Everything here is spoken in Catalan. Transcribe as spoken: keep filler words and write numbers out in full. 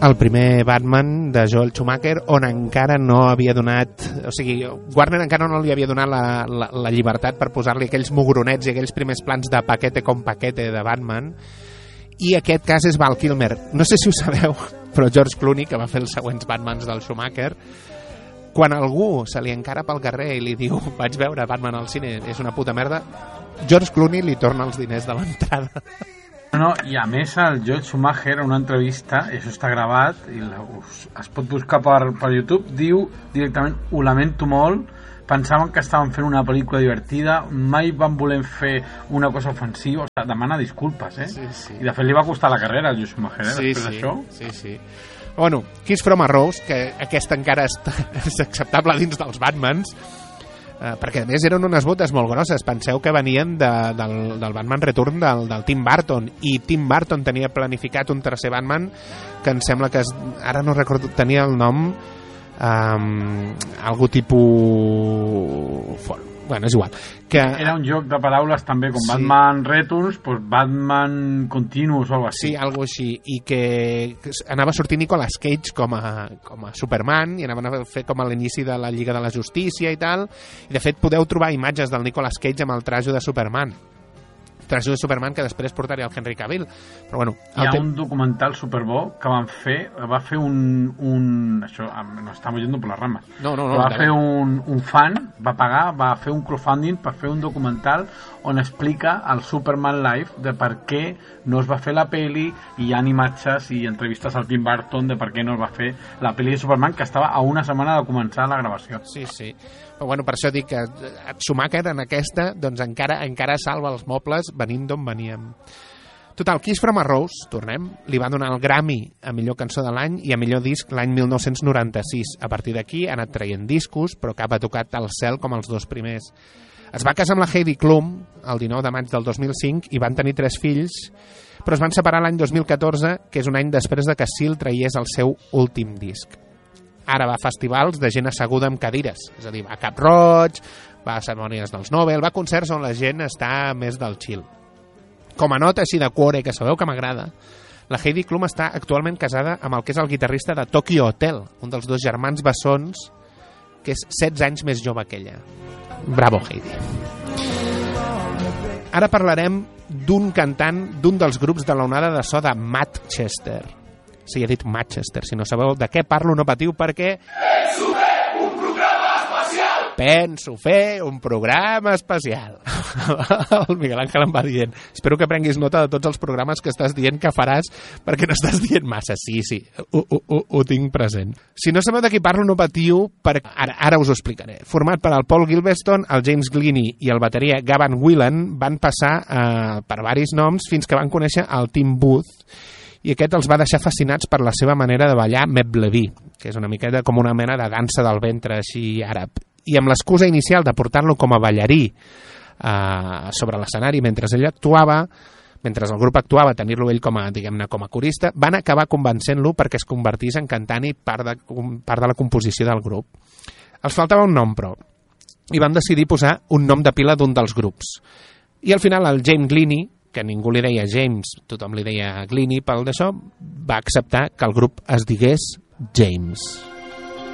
el primer Batman de Joel Schumacher, on encara no havia donat, o sigui, Warner encara no li havia donat la, la, la llibertat per posar-li aquells mugronets i aquells primers plans de paquete com paquete de Batman, i aquest cas és Val Kilmer. No sé si ho sabeu, però George Clooney, que va fer els següents Batmans del Schumacher, quan algú se li encara pel carrer i li diu vaig veure Batman al cine, és una puta merda, George Clooney li torna els diners de l'entrada. No, i a més el Joel Schumacher en una entrevista, i això està gravat i la, us, es pot buscar per, per YouTube, diu directament: ho lamento molt, pensaven que estaven fent una pel·lícula divertida, mai van voler fer una cosa ofensiva, o sigui, demana disculpes, eh? Sí, sí. I de fet li va costar la carrera al Joel Schumacher, eh? Sí, després sí, d'això. Sí, sí. Bueno, Kiss from a Rose, que aquesta encara és, és acceptable dins dels Batmans, eh, perquè a més eren unes botes molt grosses. Penseu que venien de, del, del Batman Return del, del Tim Burton, i Tim Burton tenia planificat un tercer Batman que em sembla que es, ara no recordo, tenia el nom um, algo tipus for, bueno, és igual que... era un joc de paraules també com sí. Batman Returns, pues Batman Continuous o algo així. Sí, algo així, i que anava a sortir Nicolas Cage com a, com a Superman, i anaven a fer com a l'inici de la Lliga de la Justícia i tal, i de fet podeu trobar imatges del Nicolas Cage amb el traje de Superman traje de Superman que després portaria el Henry Cavill, però bueno, hi ha tem... un documental superbo que van fer va fer un, un això, no estamos yendo por las ramas, no, no, no, va fer un, un fan, va pagar va fer un crowdfunding per fer un documental on explica el Superman Life de per què no es va fer la peli, i hi ha imatges i entrevistes al Tim Burton de per què no es va fer la peli de Superman, que estava a una setmana de començar la gravació. Sí, sí. Però bueno, per això dic que Schumacher en aquesta doncs encara encara salva els mobles venint d'on veníem. Total, Kiss from a Rose, tornem, li va donar el Grammy a millor cançó de l'any i a millor disc l'any mil nou-cents noranta-sis. A partir d'aquí ha anat traient discos, però cap ha tocat al cel com els dos primers. Es va casar amb la Heidi Klum el dinou de maig del dos mil cinc i van tenir tres fills, però es van separar l'any dos mil catorze, que és un any després de que Seal traiés el seu últim disc. Ara va a festivals de gent asseguda amb cadires, és a dir, va a Cap Roig, va a cerimònies dels Nobel, va a concerts on la gent està més del chill. Com a nota així de cuore, que sabeu que m'agrada, la Heidi Klum està actualment casada amb el que és el guitarrista de Tokyo Hotel, un dels dos germans bessons, que és setze anys més jove que ella. Bravo, Heidi. Ara parlarem d'un cantant d'un dels grups de l'onada de so de Manchester. Sí, he dit Manchester. Si no sabeu de què parlo, no patiu, perquè... Penso fer un programa especial! Penso fer un programa especial. El Miguel Ángel em va dient: espero que prenguis nota de tots els programes que estàs dient que faràs, perquè no estàs dient massa. Sí, sí, ho, ho, ho, ho tinc present. Si no sabeu de qui parlo, no patiu, perquè ara, ara us ho explicaré. Format per el Paul Gilveston, el James Gleaney i el bateria Gavin Whelan, van passar eh, per varis noms fins que van conèixer el Tim Booth, i aquest els va deixar fascinats per la seva manera de ballar Meblevi, que és una miqueta com una mena de dansa del ventre així àrab. I amb l'excusa inicial de portar-lo com a ballarí eh, sobre l'escenari mentre ell actuava, mentre el grup actuava, tenir-lo ell com a, diguem-ne, com a corista, van acabar convencent-lo perquè es convertís en cantant i part de, part de la composició del grup. Els faltava un nom, però, i van decidir posar un nom de pila d'un dels grups. I al final el James Gleaney, que ningú li deia James, tothom li deia Gleaney pel d'això, va acceptar que el grup es digués James.